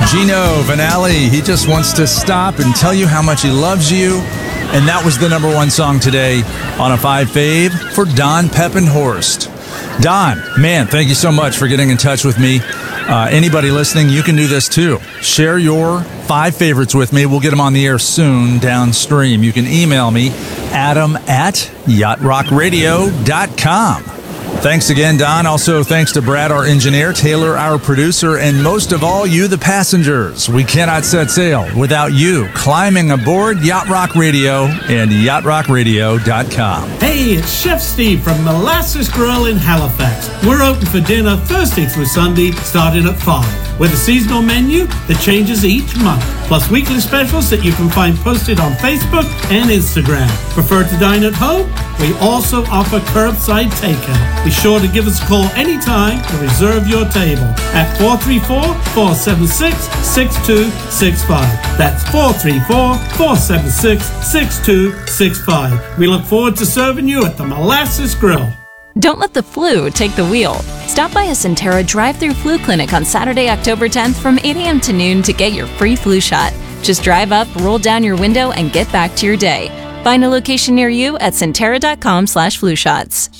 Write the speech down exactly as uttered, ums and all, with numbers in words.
Gino Vanelli, he just wants to stop and tell you how much he loves you. And that was the number one song today on a five fave for Don Peppenhorst. Don, man, thank you so much for getting in touch with me. Uh, anybody listening, you can do this too. Share your five favorites with me. We'll get them on the air soon downstream. You can email me, Adam at yacht rock radio dot com. Thanks again, Don. Also, thanks to Brad, our engineer, Taylor, our producer, and most of all, you, the passengers. We cannot set sail without you climbing aboard Yacht Rock Radio and yacht rock radio dot com. Hey, it's Chef Steve from Molasses Grill in Halifax. We're open for dinner Thursday through Sunday, starting at five, with a seasonal menu that changes each month, plus weekly specials that you can find posted on Facebook and Instagram. Prefer to dine at home? We also offer curbside takeout. Be sure to give us a call anytime to reserve your table at four three four, four seven six, six two six five. That's four three four, four seven six, six two six five. We look forward to serving you at the Molasses Grill. Don't let the flu take the wheel. Stop by a Centera drive-through flu clinic on Saturday, October tenth from eight a.m. to noon to get your free flu shot. Just drive up, roll down your window, and get back to your day. Find a location near you at centera dot com slash flu shots.